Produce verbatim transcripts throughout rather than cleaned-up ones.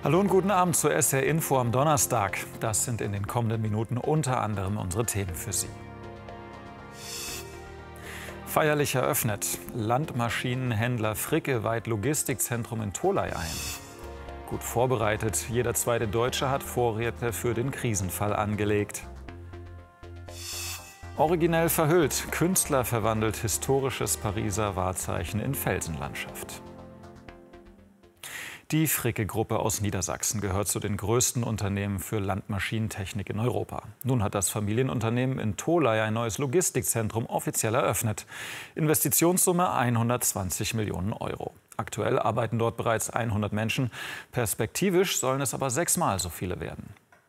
Hallo und guten Abend zur S R Info am Donnerstag. Das sind in den kommenden Minuten unter anderem unsere Themen für Sie. Feierlich eröffnet. Landmaschinenhändler Fricke weiht Logistikzentrum in Tholey ein. Gut vorbereitet. Jeder zweite Deutsche hat Vorräte für den Krisenfall angelegt. Originell verhüllt. Künstler verwandelt historisches Pariser Wahrzeichen in Felsenlandschaft. Die Fricke-Gruppe aus Niedersachsen gehört zu den größten Unternehmen für Landmaschinentechnik in Europa. Nun hat das Familienunternehmen in Tholey ein neues Logistikzentrum offiziell eröffnet. Investitionssumme hundertzwanzig Millionen Euro. Aktuell arbeiten dort bereits hundert Menschen. Perspektivisch sollen es aber sechsmal so viele werden.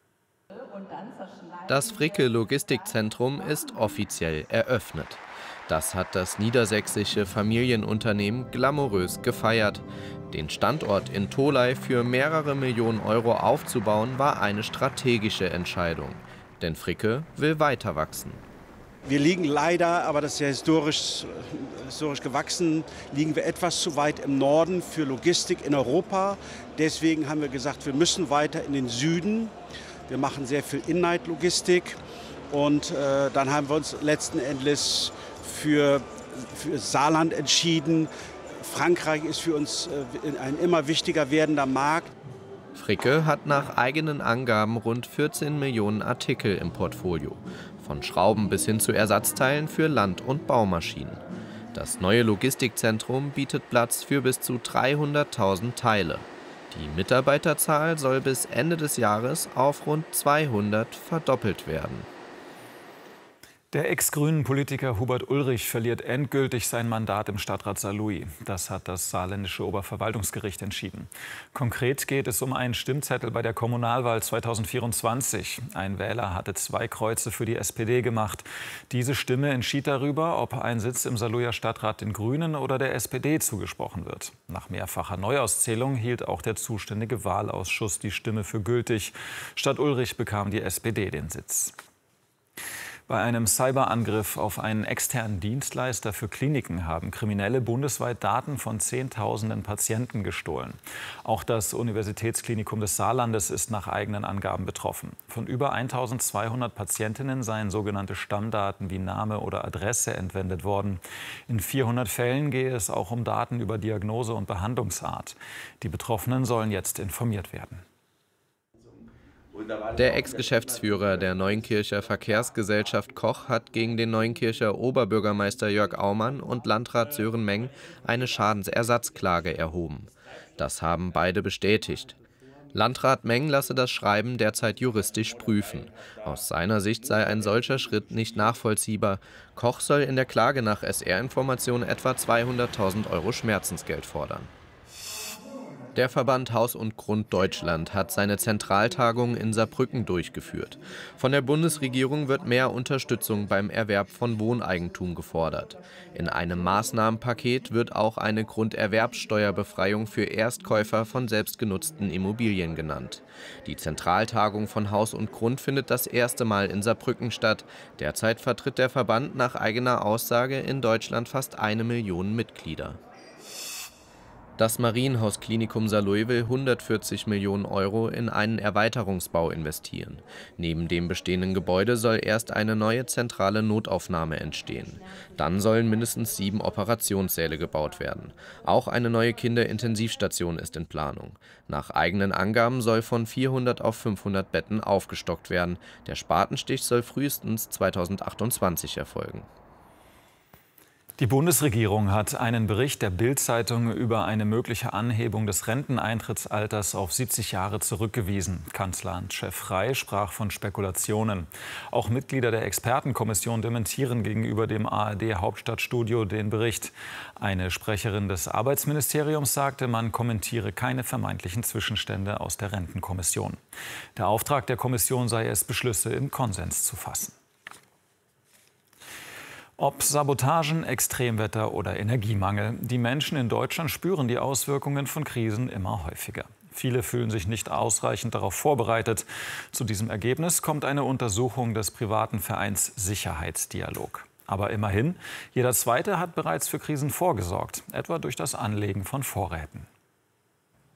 Das Fricke-Logistikzentrum ist offiziell eröffnet. Das hat das niedersächsische Familienunternehmen glamourös gefeiert. Den Standort in Tholey für mehrere Millionen Euro aufzubauen, war eine strategische Entscheidung. Denn Fricke will weiter wachsen. Wir liegen leider, aber das ist ja historisch, historisch gewachsen, liegen wir etwas zu weit im Norden für Logistik in Europa. Deswegen haben wir gesagt, wir müssen weiter in den Süden. Wir machen sehr viel In-Night-Logistik. Und äh, dann haben wir uns letzten Endes für, für Saarland entschieden. Frankreich ist für uns äh, ein immer wichtiger werdender Markt. Fricke hat nach eigenen Angaben rund vierzehn Millionen Artikel im Portfolio. Von Schrauben bis hin zu Ersatzteilen für Land- und Baumaschinen. Das neue Logistikzentrum bietet Platz für bis zu dreihunderttausend Teile. Die Mitarbeiterzahl soll bis Ende des Jahres auf rund zweihundert verdoppelt werden. Der Ex-Grünen-Politiker Hubert Ulrich verliert endgültig sein Mandat im Stadtrat Saarlouis. Das hat das saarländische Oberverwaltungsgericht entschieden. Konkret geht es um einen Stimmzettel bei der Kommunalwahl zweitausendvierundzwanzig. Ein Wähler hatte zwei Kreuze für die S P D gemacht. Diese Stimme entschied darüber, ob ein Sitz im Saarlouier Stadtrat den Grünen oder der S P D zugesprochen wird. Nach mehrfacher Neuauszählung hielt auch der zuständige Wahlausschuss die Stimme für gültig. Statt Ulrich bekam die S P D den Sitz. Bei einem Cyberangriff auf einen externen Dienstleister für Kliniken haben Kriminelle bundesweit Daten von Zehntausenden Patienten gestohlen. Auch das Universitätsklinikum des Saarlandes ist nach eigenen Angaben betroffen. Von über eintausendzweihundert Patientinnen seien sogenannte Stammdaten wie Name oder Adresse entwendet worden. In vierhundert Fällen gehe es auch um Daten über Diagnose und Behandlungsart. Die Betroffenen sollen jetzt informiert werden. Der Ex-Geschäftsführer der Neunkircher Verkehrsgesellschaft Koch hat gegen den Neunkircher Oberbürgermeister Jörg Aumann und Landrat Sören Meng eine Schadensersatzklage erhoben. Das haben beide bestätigt. Landrat Meng lasse das Schreiben derzeit juristisch prüfen. Aus seiner Sicht sei ein solcher Schritt nicht nachvollziehbar. Koch soll in der Klage nach S R-Informationen etwa zweihunderttausend Euro Schmerzensgeld fordern. Der Verband Haus und Grund Deutschland hat seine Zentraltagung in Saarbrücken durchgeführt. Von der Bundesregierung wird mehr Unterstützung beim Erwerb von Wohneigentum gefordert. In einem Maßnahmenpaket wird auch eine Grunderwerbsteuerbefreiung für Erstkäufer von selbstgenutzten Immobilien genannt. Die Zentraltagung von Haus und Grund findet das erste Mal in Saarbrücken statt. Derzeit vertritt der Verband nach eigener Aussage in Deutschland fast eine Million Mitglieder. Das Marienhaus-Klinikum Saarlouis will hundertvierzig Millionen Euro in einen Erweiterungsbau investieren. Neben dem bestehenden Gebäude soll erst eine neue zentrale Notaufnahme entstehen. Dann sollen mindestens sieben Operationssäle gebaut werden. Auch eine neue Kinderintensivstation ist in Planung. Nach eigenen Angaben soll von vierhundert auf fünfhundert Betten aufgestockt werden. Der Spatenstich soll frühestens zweitausendachtundzwanzig erfolgen. Die Bundesregierung hat einen Bericht der Bild-Zeitung über eine mögliche Anhebung des Renteneintrittsalters auf siebzig Jahre zurückgewiesen. Kanzleramtschef Frey sprach von Spekulationen. Auch Mitglieder der Expertenkommission dementieren gegenüber dem A R D-Hauptstadtstudio den Bericht. Eine Sprecherin des Arbeitsministeriums sagte, man kommentiere keine vermeintlichen Zwischenstände aus der Rentenkommission. Der Auftrag der Kommission sei es, Beschlüsse im Konsens zu fassen. Ob Sabotagen, Extremwetter oder Energiemangel, die Menschen in Deutschland spüren die Auswirkungen von Krisen immer häufiger. Viele fühlen sich nicht ausreichend darauf vorbereitet. Zu diesem Ergebnis kommt eine Untersuchung des privaten Vereins Sicherheitsdialog. Aber immerhin, jeder Zweite hat bereits für Krisen vorgesorgt, etwa durch das Anlegen von Vorräten.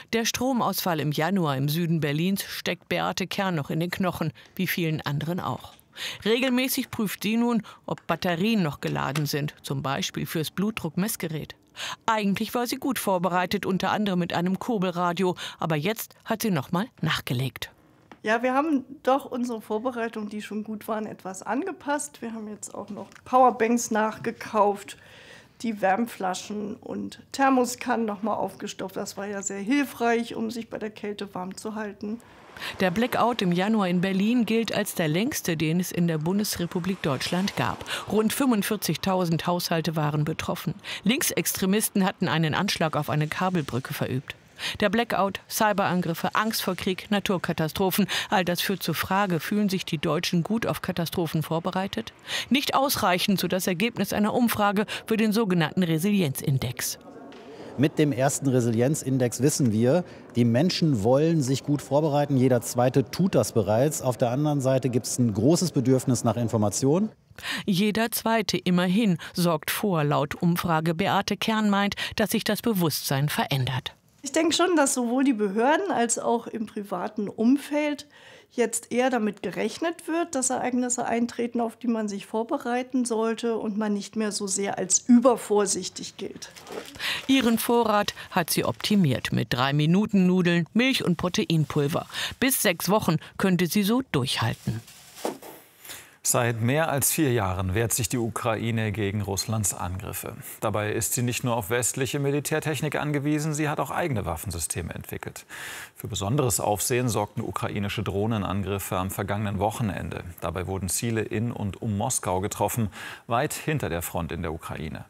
Der Stromausfall im Januar im Süden Berlins steckt Beate Kern noch in den Knochen, wie vielen anderen auch. Regelmäßig prüft sie nun, ob Batterien noch geladen sind, zum Beispiel fürs Blutdruckmessgerät. Eigentlich war sie gut vorbereitet, unter anderem mit einem Kurbelradio, aber jetzt hat sie noch mal nachgelegt. Ja, wir haben doch unsere Vorbereitungen, die schon gut waren, etwas angepasst. Wir haben jetzt auch noch Powerbanks nachgekauft, die Wärmflaschen und Thermoskannen noch mal aufgestockt. Das war ja sehr hilfreich, um sich bei der Kälte warm zu halten. Der Blackout im Januar in Berlin gilt als der längste, den es in der Bundesrepublik Deutschland gab. Rund fünfundvierzigtausend Haushalte waren betroffen. Linksextremisten hatten einen Anschlag auf eine Kabelbrücke verübt. Der Blackout, Cyberangriffe, Angst vor Krieg, Naturkatastrophen, all das führt zur Frage, fühlen sich die Deutschen gut auf Katastrophen vorbereitet? Nicht ausreichend, so das Ergebnis einer Umfrage für den sogenannten Resilienzindex. Mit dem ersten Resilienzindex wissen wir, die Menschen wollen sich gut vorbereiten. Jeder Zweite tut das bereits. Auf der anderen Seite gibt es ein großes Bedürfnis nach Information. Jeder Zweite immerhin sorgt vor, laut Umfrage. Beate Kern meint, dass sich das Bewusstsein verändert. Ich denke schon, dass sowohl die Behörden als auch im privaten Umfeld jetzt eher damit gerechnet wird, dass Ereignisse eintreten, auf die man sich vorbereiten sollte und man nicht mehr so sehr als übervorsichtig gilt. Ihren Vorrat hat sie optimiert mit drei Minuten Nudeln, Milch und Proteinpulver. Bis sechs Wochen könnte sie so durchhalten. Seit mehr als vier Jahren wehrt sich die Ukraine gegen Russlands Angriffe. Dabei ist sie nicht nur auf westliche Militärtechnik angewiesen, sie hat auch eigene Waffensysteme entwickelt. Für besonderes Aufsehen sorgten ukrainische Drohnenangriffe am vergangenen Wochenende. Dabei wurden Ziele in und um Moskau getroffen, weit hinter der Front in der Ukraine.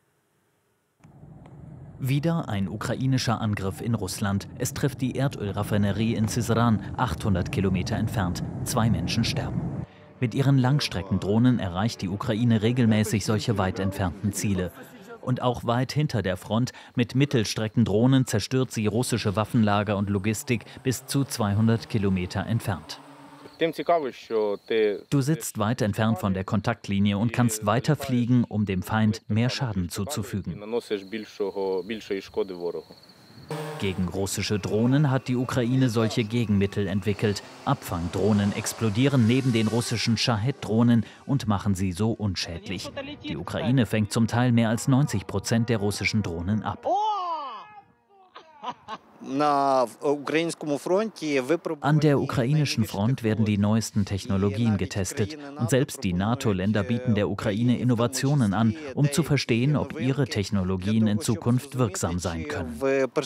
Wieder ein ukrainischer Angriff in Russland. Es trifft die Erdölraffinerie in Syzran, achthundert Kilometer entfernt. Zwei Menschen sterben. Mit ihren Langstreckendrohnen erreicht die Ukraine regelmäßig solche weit entfernten Ziele. Und auch weit hinter der Front mit Mittelstreckendrohnen zerstört sie russische Waffenlager und Logistik bis zu zweihundert Kilometer entfernt. Du sitzt weit entfernt von der Kontaktlinie und kannst weiter fliegen, um dem Feind mehr Schaden zuzufügen. Gegen russische Drohnen hat die Ukraine solche Gegenmittel entwickelt. Abfangdrohnen explodieren neben den russischen Shahed-Drohnen und machen sie so unschädlich. Die Ukraine fängt zum Teil mehr als neunzig Prozent der russischen Drohnen ab. An der ukrainischen Front werden die neuesten Technologien getestet. Und selbst die NATO-Länder bieten der Ukraine Innovationen an, um zu verstehen, ob ihre Technologien in Zukunft wirksam sein können.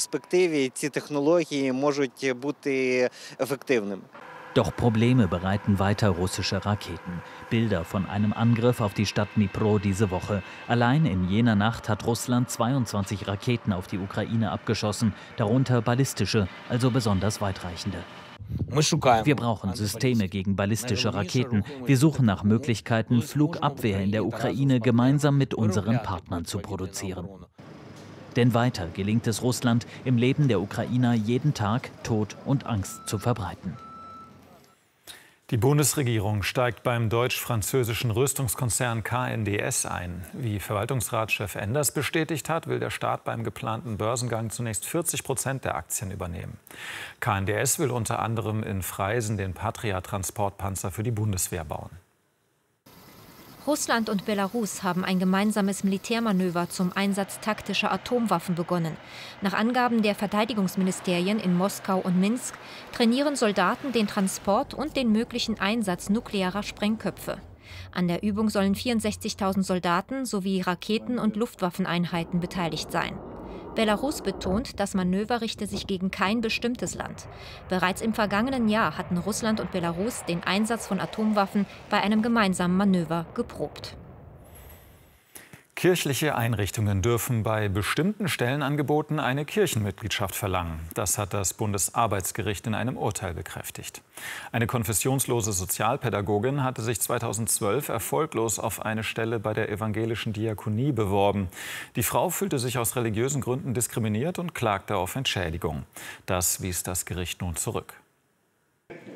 Doch Probleme bereiten weiter russische Raketen. Bilder von einem Angriff auf die Stadt Dnipro diese Woche. Allein in jener Nacht hat Russland zweiundzwanzig Raketen auf die Ukraine abgeschossen, darunter ballistische, also besonders weitreichende. Wir brauchen Systeme gegen ballistische Raketen. Wir suchen nach Möglichkeiten, Flugabwehr in der Ukraine gemeinsam mit unseren Partnern zu produzieren. Denn weiter gelingt es Russland, im Leben der Ukrainer jeden Tag Tod und Angst zu verbreiten. Die Bundesregierung steigt beim deutsch-französischen Rüstungskonzern K N D S ein. Wie Verwaltungsratschef Enders bestätigt hat, will der Staat beim geplanten Börsengang zunächst vierzig Prozent der Aktien übernehmen. K N D S will unter anderem in Freisen den Patria-Transportpanzer für die Bundeswehr bauen. Russland und Belarus haben ein gemeinsames Militärmanöver zum Einsatz taktischer Atomwaffen begonnen. Nach Angaben der Verteidigungsministerien in Moskau und Minsk trainieren Soldaten den Transport und den möglichen Einsatz nuklearer Sprengköpfe. An der Übung sollen vierundsechzigtausend Soldaten sowie Raketen- und Luftwaffeneinheiten beteiligt sein. Belarus betont, das Manöver richte sich gegen kein bestimmtes Land. Bereits im vergangenen Jahr hatten Russland und Belarus den Einsatz von Atomwaffen bei einem gemeinsamen Manöver geprobt. Kirchliche Einrichtungen dürfen bei bestimmten Stellenangeboten eine Kirchenmitgliedschaft verlangen. Das hat das Bundesarbeitsgericht in einem Urteil bekräftigt. Eine konfessionslose Sozialpädagogin hatte sich zweitausendzwölf erfolglos auf eine Stelle bei der evangelischen Diakonie beworben. Die Frau fühlte sich aus religiösen Gründen diskriminiert und klagte auf Entschädigung. Das wies das Gericht nun zurück.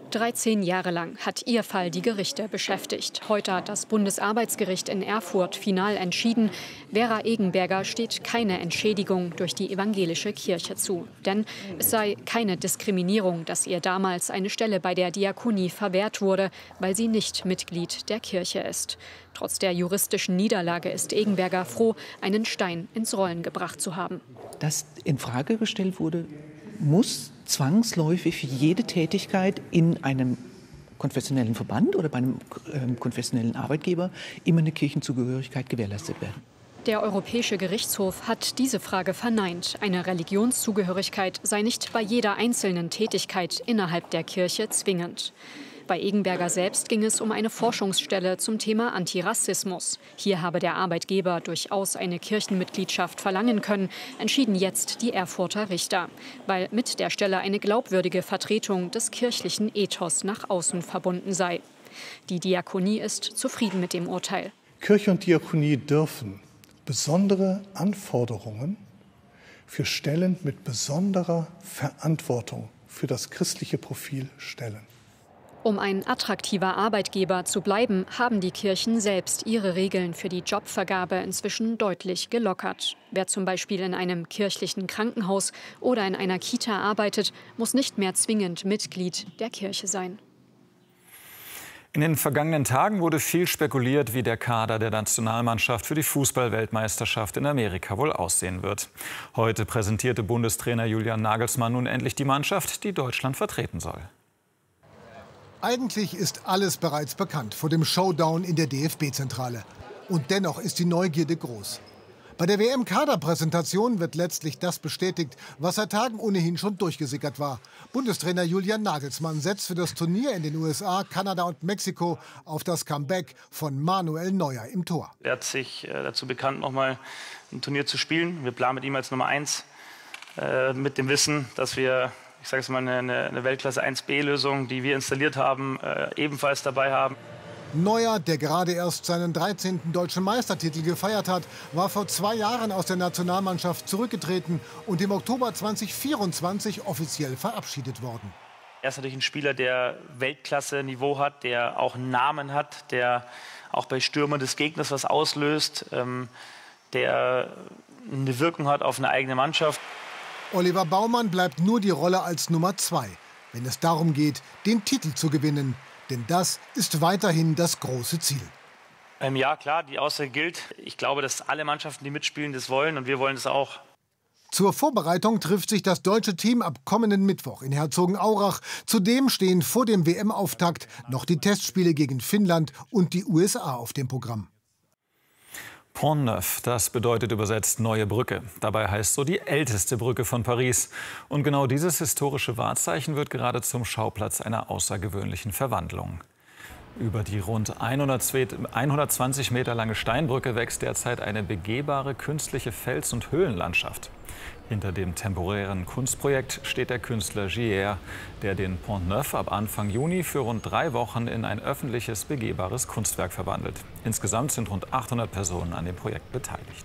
dreizehn Jahre lang hat ihr Fall die Gerichte beschäftigt. Heute hat das Bundesarbeitsgericht in Erfurt final entschieden. Vera Egenberger steht keine Entschädigung durch die evangelische Kirche zu. Denn es sei keine Diskriminierung, dass ihr damals eine Stelle bei der Diakonie verwehrt wurde, weil sie nicht Mitglied der Kirche ist. Trotz der juristischen Niederlage ist Egenberger froh, einen Stein ins Rollen gebracht zu haben. Dass in Frage gestellt wurde, muss zwangsläufig für jede Tätigkeit in einem konfessionellen Verband oder bei einem äh, konfessionellen Arbeitgeber immer eine Kirchenzugehörigkeit gewährleistet werden. Der Europäische Gerichtshof hat diese Frage verneint. Eine Religionszugehörigkeit sei nicht bei jeder einzelnen Tätigkeit innerhalb der Kirche zwingend. Bei Egenberger selbst ging es um eine Forschungsstelle zum Thema Antirassismus. Hier habe der Arbeitgeber durchaus eine Kirchenmitgliedschaft verlangen können, entschieden jetzt die Erfurter Richter, weil mit der Stelle eine glaubwürdige Vertretung des kirchlichen Ethos nach außen verbunden sei. Die Diakonie ist zufrieden mit dem Urteil. Kirche und Diakonie dürfen besondere Anforderungen für Stellen mit besonderer Verantwortung für das christliche Profil stellen. Um ein attraktiver Arbeitgeber zu bleiben, haben die Kirchen selbst ihre Regeln für die Jobvergabe inzwischen deutlich gelockert. Wer zum Beispiel in einem kirchlichen Krankenhaus oder in einer Kita arbeitet, muss nicht mehr zwingend Mitglied der Kirche sein. In den vergangenen Tagen wurde viel spekuliert, wie der Kader der Nationalmannschaft für die Fußball-Weltmeisterschaft in Amerika wohl aussehen wird. Heute präsentierte Bundestrainer Julian Nagelsmann nun endlich die Mannschaft, die Deutschland vertreten soll. Eigentlich ist alles bereits bekannt vor dem Showdown in der D F B-Zentrale. Und dennoch ist die Neugierde groß. Bei der W M-Kaderpräsentation wird letztlich das bestätigt, was seit Tagen ohnehin schon durchgesickert war. Bundestrainer Julian Nagelsmann setzt für das Turnier in den U S A, Kanada und Mexiko auf das Comeback von Manuel Neuer im Tor. Er hat sich äh, dazu bekannt, noch mal ein Turnier zu spielen. Wir planen mit ihm als Nummer eins, äh, mit dem Wissen, dass wir, ich sage es mal, eine, eine Weltklasse eins B-Lösung, die wir installiert haben, äh, ebenfalls dabei haben. Neuer, der gerade erst seinen dreizehnten deutschen Meistertitel gefeiert hat, war vor zwei Jahren aus der Nationalmannschaft zurückgetreten und im Oktober zweitausendvierundzwanzig offiziell verabschiedet worden. Er ist natürlich ein Spieler, der Weltklasse-Niveau hat, der auch einen Namen hat, der auch bei Stürmern des Gegners was auslöst, ähm, der eine Wirkung hat auf eine eigene Mannschaft. Oliver Baumann bleibt nur die Rolle als Nummer zwei, wenn es darum geht, den Titel zu gewinnen. Denn das ist weiterhin das große Ziel. Ähm, ja, klar, die Aussage gilt. Ich glaube, dass alle Mannschaften, die mitspielen, das wollen und wir wollen das auch. Zur Vorbereitung trifft sich das deutsche Team ab kommenden Mittwoch in Herzogenaurach. Zudem stehen vor dem W M-Auftakt noch die Testspiele gegen Finnland und die U S A auf dem Programm. Pont Neuf, das bedeutet übersetzt neue Brücke. Dabei heißt so die älteste Brücke von Paris. Und genau dieses historische Wahrzeichen wird gerade zum Schauplatz einer außergewöhnlichen Verwandlung. Über die rund hundertzwanzig Meter lange Steinbrücke wächst derzeit eine begehbare künstliche Fels- und Höhlenlandschaft. Hinter dem temporären Kunstprojekt steht der Künstler Gier, der den Pont Neuf ab Anfang Juni für rund drei Wochen in ein öffentliches, begehbares Kunstwerk verwandelt. Insgesamt sind rund achthundert Personen an dem Projekt beteiligt.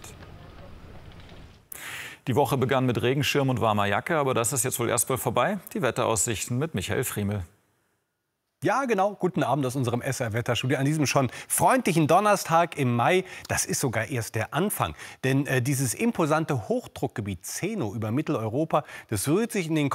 Die Woche begann mit Regenschirm und warmer Jacke, aber das ist jetzt wohl erst mal vorbei. Die Wetteraussichten mit Michael Friemel. Ja, genau. Guten Abend aus unserem S R-Wetterstudio an diesem schon freundlichen Donnerstag im Mai. Das ist sogar erst der Anfang. Denn äh, dieses imposante Hochdruckgebiet Zeno über Mitteleuropa, das rührt sich in den